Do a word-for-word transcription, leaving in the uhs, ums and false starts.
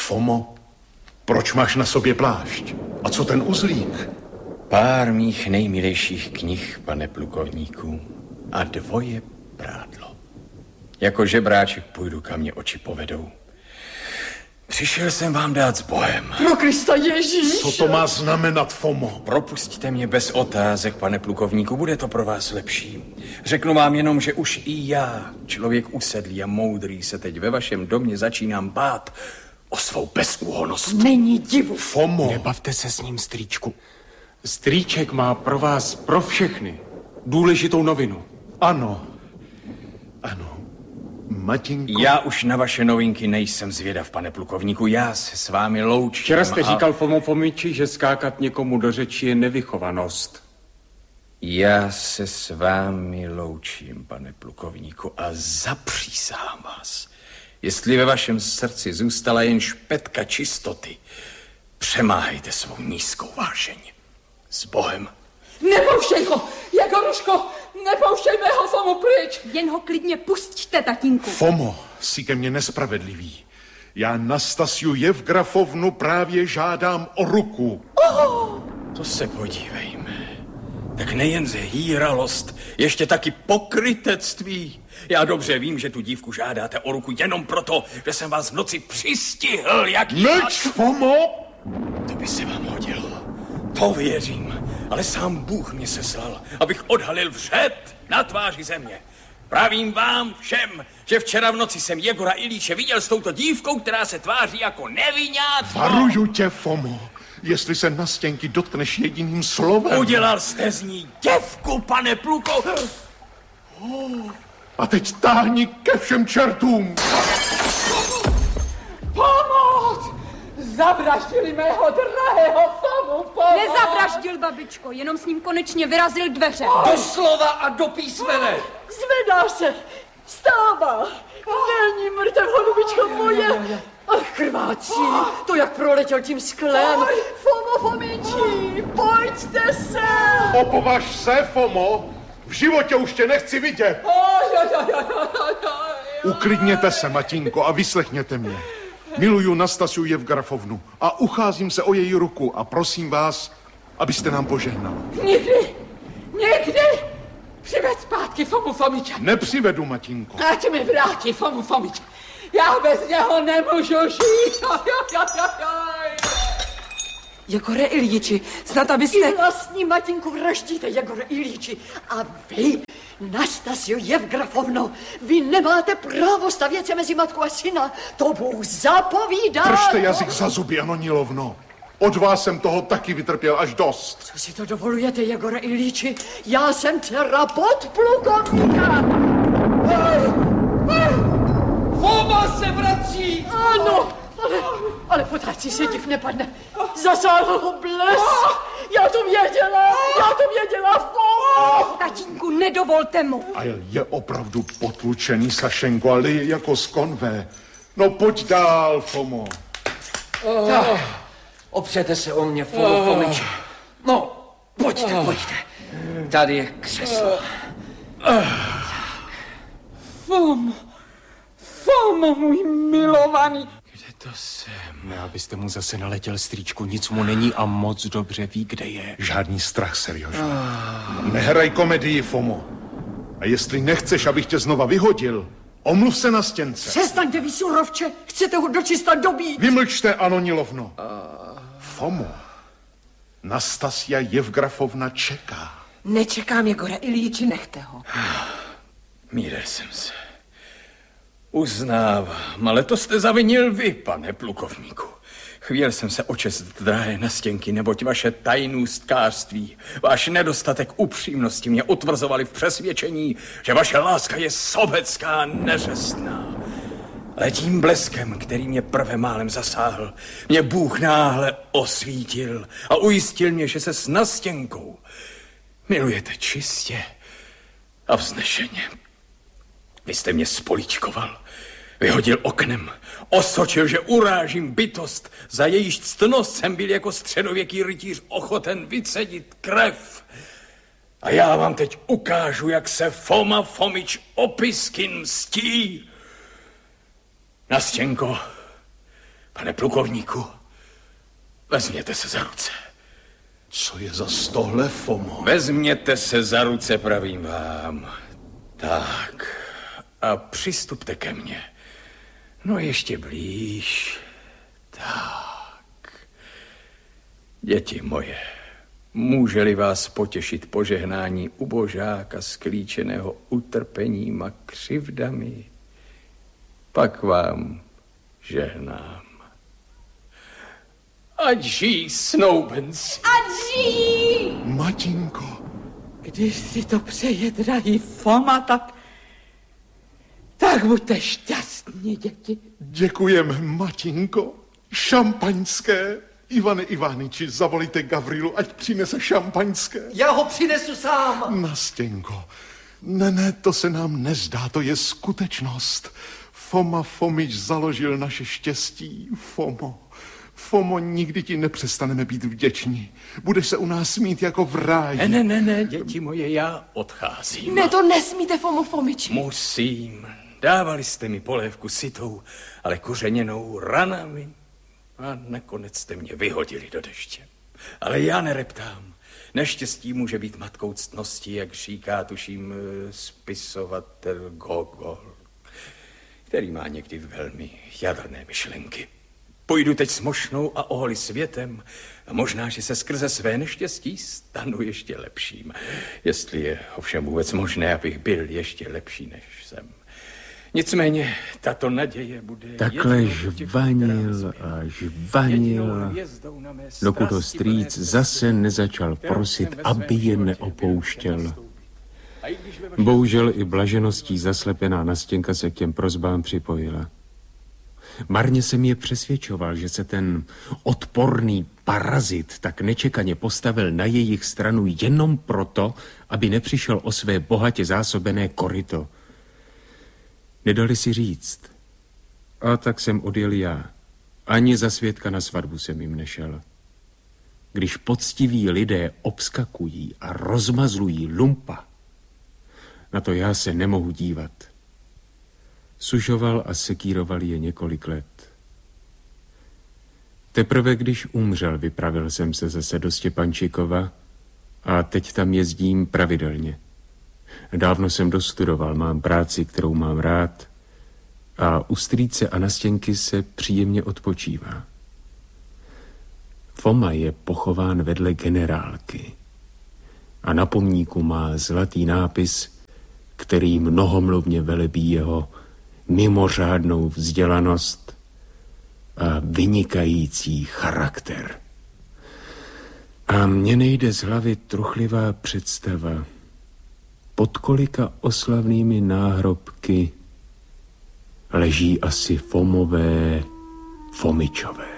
Fomo, proč máš na sobě plášť? A co ten uzlík? Pár mých nejmilejších knih, pane plukovníku, a dvoje prádlo. Jako žebráček půjdu, kam mě oči povedou. Přišel jsem vám dát s Bohem. Pro Krista Ježíš! Co to má znamenat, Fomo? Propusťte mě bez otázek, pane plukovníku, bude to pro vás lepší. Řeknu vám jenom, že už i já, člověk usedlý a moudrý, se teď ve vašem domě začínám bát o svou bezúhonnost. Není divu. Fomo. Nebavte se s ním, strýčku. Strýček má pro vás, pro všechny, důležitou novinu. Ano. Ano. Matinko. Já už na vaše novinky nejsem zvědav, pane plukovníku. Já se s vámi loučím. Včera jste a... říkal Fomo Fomiči, že skákat někomu do řeči je nevychovanost. Já se s vámi loučím, pane plukovníku, a zapřísahám vás. Jestli ve vašem srdci zůstala jen špetka čistoty, přemáhejte svou nízkou vášeň. S Bohem. Nepouštěj ho, Jegoruško, nepouštějme ho, Fomo, pryč. Jen ho klidně pusťte, tatínku. Fomo, jsi ke mně nespravedlivý. Já Nastasiu Jevgrafovnu právě žádám o ruku. Oh. To se podívejme. Tak nejen zhýralost, ještě taky pokrytectví. Já dobře vím, že tu dívku žádáte o ruku jenom proto, že jsem vás v noci přistihl, jak... Neč, Fomo! To by se vám hodilo. To věřím. Ale sám Bůh mě seslal, abych odhalil vřet na tváři země. Pravím vám všem, že včera v noci jsem Jegora Ilíče viděl s touto dívkou, která se tváří jako neviňátko. Varuju tě, Fomo. Jestli se Nastěnky dotkneš jediným slovem... Udělal jste z ní děvku, pane pluko. Oh. A teď táhni ke všem čertům. Pomoc! Zavraždili mého drahého Fomu, pomoc! Nezavraždil, babičko, jenom s ním konečně vyrazil dveře. Do slova a do písmene. Zvedá se, stává. Není mrtev, holubičko moje. Ach, krvácí, to jak proletěl tím sklem. Fomo Fomiči, pojďte se. Opovaž se, Fomo. V životě už tě nechci vidět. Uklidněte se, matinko, a vyslechněte mě. Miluju Nastasiu Jevgrafovnu a ucházím se o její ruku a prosím vás, abyste nám požehnal. Nikdy, nikdy. Přived zpátky Fomu Fomiče. Nepřivedu, matinko. Ať mi vrátí Fomu Fomiče. Já bez něho nemůžu žít. Jegore Ilíči, snad abyste... I vlastní matinku vraždíte, Jegore Ilíči. A vy, Nastasiu Jevgrafovno, vy nemáte právo stavět se mezi matku a syna. To Bůh zapovídá. Držte jazyk za zuby, Anonilovno. Od vás jsem toho taky vytrpěl až dost. Co si to dovolujete, Jegore Ilíči? Já jsem dcera podplukovníka. Foma se vrací! Ano, ale, ale potácí se div nepadne. Zasáhl ho bles. Já to věděla, já to věděla, Fomo. Tatínku, nedovolte mu. A je opravdu potlučený, Sašenko, ale je jako z konvé. No pojď dál, Fomo. Oh. Tak, opřete se o mě, Fomo Fomiči. No, pojďte, pojďte. Tady je křeslo. Fomo, Fomo, můj milovaný. Kde to jsem? Abyste mu zase naletěl, strýčku, nic mu není a moc dobře ví, kde je. Žádný strach, Seriožo. Nehraj komedii, Fomo. A jestli nechceš, abych tě znova vyhodil, omluv se na stěnce. Přestaňte, vy surovče, chcete ho dočista dobít. Vymlčte, Anonilovno. Fomo, Nastasia Jevgrafovna čeká. Nečekám, Jegore Ilíči, nechte ho. Míril jsem se. Uznávám, ale to jste zavinil vy, pane plukovníku. Chvěl jsem se o čest drahé Nastěnky, neboť vaše tajnůstkářství, váš nedostatek upřímnosti mě utvrzovali v přesvědčení, že vaše láska je sobecká, neřestná. Ale tím bleskem, který mě prvé málem zasáhl, mě Bůh náhle osvítil a ujistil mě, že se s Nastěnkou milujete čistě a vznešeně. Vy jste mě spolíčkoval, vyhodil oknem, osočil, že urážím bytost, za jejíž ctnost jsem byl jako středověký rytíř ochoten vycedit krev. A já vám teď ukážu, jak se Foma Fomič Opiskin mstí. Nastěnko, Pane plukovníku, vezměte se za ruce. Co je za stohle, Fomo? Vezměte se za ruce, pravím vám. Tak, a přistupte ke mně. No ještě blíž. Tak. Děti moje, může-li vás potěšit požehnání ubožáka sklíčeného utrpením a křivdami, pak vám žehnám. Ať žijí snoubenci. Ať žijí! Matinko. Když si to přeje, drahý Foma, tak... tak buďte šťastní, děti. Děkujeme, matinko. Šampaňské. Ivane Ivaniči, zavolejte Gavrilu, ať přinese šampaňské. Já ho přinesu sám. Nastěnko. Ne, ne, to se nám nezdá, to je skutečnost. Foma Fomič založil naše štěstí, Fomo. Fomo, nikdy ti nepřestaneme být vděční. Budeš se u nás mít jako v ráji. Ne, ne, ne, ne, děti moje, já odcházím. Ne, to nesmíte, Fomo Fomiči. Musím. Dávali jste mi polévku sytou, ale kořeněnou ranami. A nakonec jste mě vyhodili do deště. Ale já nereptám. Neštěstí může být matkou ctnosti, jak říká, tuším, spisovatel Gogol, který má někdy velmi jadrné myšlenky. Půjdu teď s mošnou a oholi světem a možná, že se skrze své neštěstí stanu ještě lepším. Jestli je ovšem vůbec možné, abych byl ještě lepší, než jsem. Nicméně tato naděje bude... Takhle žvanil a žvanil, dokud ho strýc zase nezačal prosit, aby je neopouštěl. Bohužel i blažeností zaslepená Nastěnka se k těm prosbám připojila. Marně jsem je přesvědčoval, že se ten odporný parazit tak nečekaně postavil na jejich stranu jenom proto, aby nepřišel o své bohatě zásobené koryto. Nedali si říct. A tak jsem odjel já. Ani za svědka na svatbu jsem jim nešel. Když poctiví lidé obskakují a rozmazlují lumpa, na to já se nemohu dívat. Sužoval a sekíroval je několik let. Teprve když umřel, vypravil jsem se zase do Stěpančikova a teď tam jezdím pravidelně. Dávno jsem dostudoval, mám práci, kterou mám rád a u strýce a Nastěnky se příjemně odpočívá. Foma je pochován vedle generálky a na pomníku má zlatý nápis, který mnohomluvně velebí jeho mimořádnou vzdělanost a vynikající charakter. A mně nejde z hlavy truchlivá představa, pod kolika oslavnými náhrobky leží asi Fomové Fomičové.